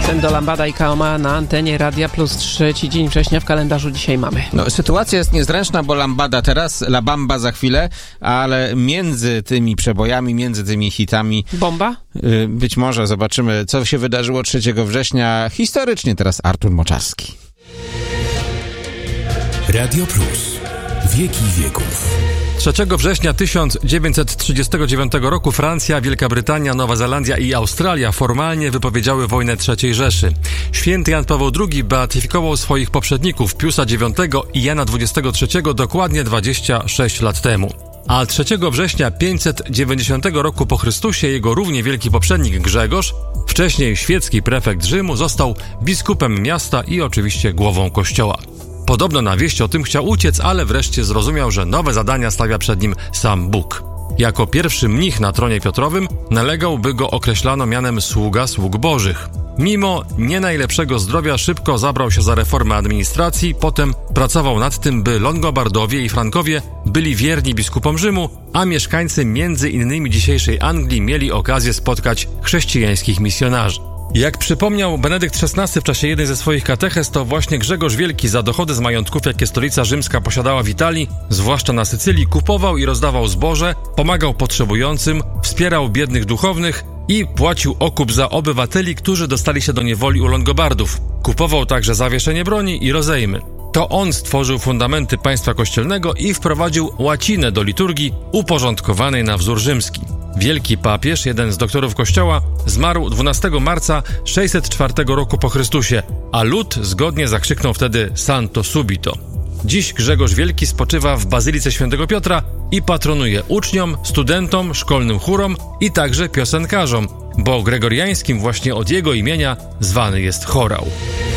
Pendo Lambada i Kaoma na antenie Radia Plus. 3 dzień września w kalendarzu dzisiaj mamy. No, sytuacja jest niezręczna, bo Lambada teraz, La Bamba za chwilę, ale między tymi przebojami, między tymi hitami... Bomba? Być może zobaczymy, co się wydarzyło 3 września. Historycznie teraz Artur Moczarski. Radio Plus. Wieki wieków. 3 września 1939 roku Francja, Wielka Brytania, Nowa Zelandia i Australia formalnie wypowiedziały wojnę III Rzeszy. Święty Jan Paweł II beatyfikował swoich poprzedników Piusa IX i Jana XXIII dokładnie 26 lat temu. A 3 września 590 roku po Chrystusie jego równie wielki poprzednik Grzegorz, wcześniej świecki prefekt Rzymu, został biskupem miasta i oczywiście głową kościoła. Podobno na wieść o tym chciał uciec, ale wreszcie zrozumiał, że nowe zadania stawia przed nim sam Bóg. Jako pierwszy mnich na tronie Piotrowym nalegał, by go określano mianem sługa sług bożych. Mimo nie najlepszego zdrowia szybko zabrał się za reformę administracji, potem pracował nad tym, by Longobardowie i Frankowie byli wierni biskupom Rzymu, a mieszkańcy między innymi dzisiejszej Anglii mieli okazję spotkać chrześcijańskich misjonarzy. Jak przypomniał Benedykt XVI w czasie jednej ze swoich katechez, to właśnie Grzegorz Wielki za dochody z majątków, jakie stolica rzymska posiadała w Italii, zwłaszcza na Sycylii, kupował i rozdawał zboże, pomagał potrzebującym, wspierał biednych duchownych i płacił okup za obywateli, którzy dostali się do niewoli u Longobardów. Kupował także zawieszenie broni i rozejmy. To on stworzył fundamenty państwa kościelnego i wprowadził łacinę do liturgii uporządkowanej na wzór rzymski. Wielki papież, jeden z doktorów kościoła, zmarł 12 marca 604 roku po Chrystusie, a lud zgodnie zakrzyknął wtedy Santo Subito. Dziś Grzegorz Wielki spoczywa w Bazylice Świętego Piotra i patronuje uczniom, studentom, szkolnym chórom i także piosenkarzom, bo gregoriańskim właśnie od jego imienia zwany jest chorał.